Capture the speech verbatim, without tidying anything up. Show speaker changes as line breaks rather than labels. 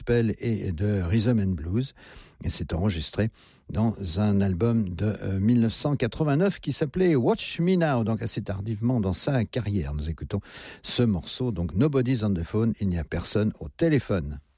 gospel et de rhythm and blues. Et c'est enregistré dans un album de euh, mille neuf cent quatre-vingt-neuf qui s'appelait Watch Me Now, donc assez tardivement dans sa carrière. Nous écoutons ce morceau, donc Nobody's on the phone, il n'y a personne au téléphone.